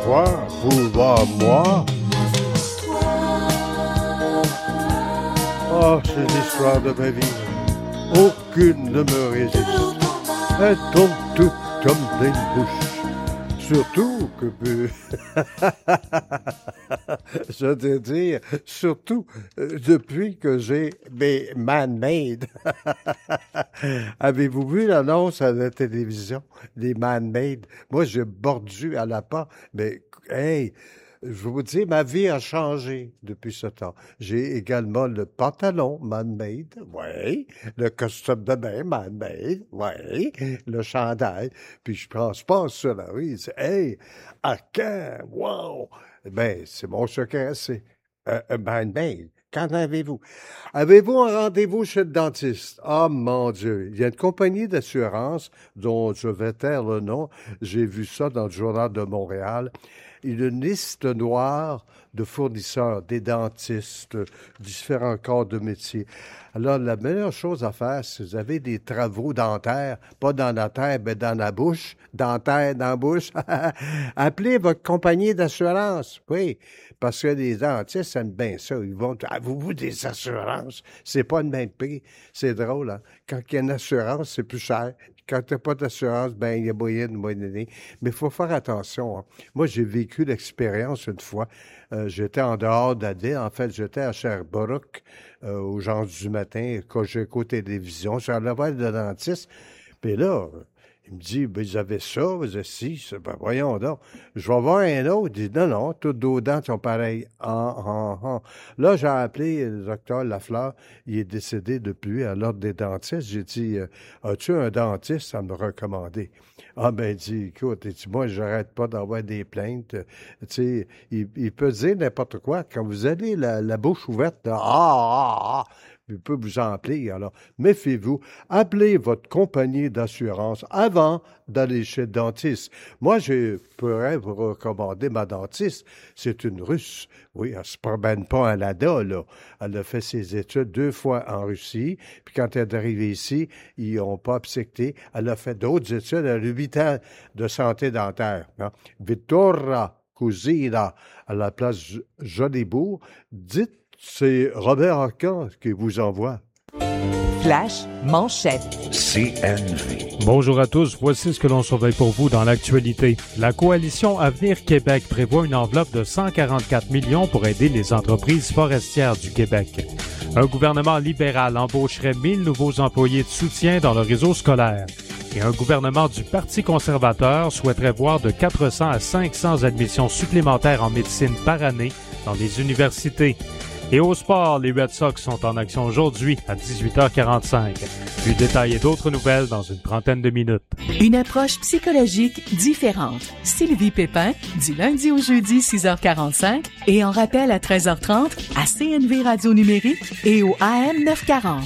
toi, pouvoir moi. Oh, c'est l'histoire de ma vie. Aucune ne me résiste. Elle tombe toute comme d'une bouche. Surtout que... je veux dire, surtout depuis que j'ai mes man-made. Avez-vous vu l'annonce à la télévision, les man-made? Moi, j'ai mordu à la part, mais hey, je vous dis, ma vie a changé depuis ce temps. J'ai également le pantalon man-made, oui, le costume de bain man-made, oui, le chandail, puis je pense ça là, oui, c'est, hey, à quand, wow! Ben, c'est mon secret, c'est man-made. Qu'en avez-vous? Avez-vous un rendez-vous chez le dentiste? Ah, mon Dieu! Il y a une compagnie d'assurance dont je vais taire le nom. J'ai vu ça dans le Journal de Montréal. Une liste noire de fournisseurs, des dentistes, différents corps de métier. Alors, la meilleure chose à faire, si vous avez des travaux dentaires, pas dans la tête, mais dans la bouche, dentaire dans la bouche, appelez votre compagnie d'assurance, oui, parce que les dentistes aiment bien ça. Ils vont, avez-vous des assurances? C'est pas le même prix. C'est drôle, hein? Quand il y a une assurance, c'est plus cher. Quand tu n'as pas d'assurance, ben il y a moyen de moyenner. Mais il faut faire attention, hein. Moi, j'ai vécu l'expérience une fois. J'étais en dehors d'Adé. En fait, j'étais à Sherbrooke, aux gens du matin, quand j'écoute télévision. J'allais voir le dentiste. Puis là, il me dit, ben, ils avaient ça, vous avez ci, ben, voyons donc. Je vais voir un autre. Il dit, non, non, toutes nos dents sont pareilles. Là, j'ai appelé le docteur Lafleur. Il est décédé depuis à l'ordre des dentistes. J'ai dit, as-tu un dentiste à me recommander? Ah, ben, il dit, écoute, moi, j'arrête pas d'avoir des plaintes. Tu sais, il peut dire n'importe quoi. Quand vous avez la bouche ouverte, là, il peut vous emplir. Alors, méfiez-vous. Appelez votre compagnie d'assurance avant d'aller chez le dentiste. Moi, je pourrais vous recommander ma dentiste. C'est une Russe. Oui, elle se promène pas à l'ADA, là. Elle a fait ses études 2 fois en Russie. Puis quand elle est arrivée ici, ils n'ont pas accepté. Elle a fait d'autres études. Elle a eu 8 ans de santé dentaire. Hein. Victoria Cousina, à la place Jolibourg. Dites, c'est Robert Arcan qui vous envoie. Flash manchette. CNV. Bonjour à tous, voici ce que l'on surveille pour vous dans l'actualité. La coalition Avenir Québec prévoit une enveloppe de 144 millions pour aider les entreprises forestières du Québec. Un gouvernement libéral embaucherait 1000 nouveaux employés de soutien dans le réseau scolaire. Et un gouvernement du Parti conservateur souhaiterait voir de 400 à 500 admissions supplémentaires en médecine par année dans les universités. Et au sport, les Red Sox sont en action aujourd'hui à 18h45. Plus de détails et d'autres nouvelles dans une trentaine de minutes. Une approche psychologique différente. Sylvie Pépin, du lundi au jeudi 6h45 et en rappel à 13h30 à CNV Radio Numérique et au AM 940.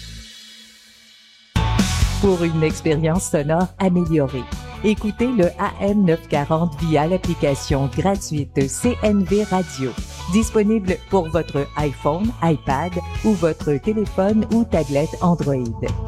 Pour une expérience sonore améliorée, écoutez le AM 940 via l'application gratuite CNV Radio. Disponible pour votre iPhone, iPad ou votre téléphone ou tablette Android.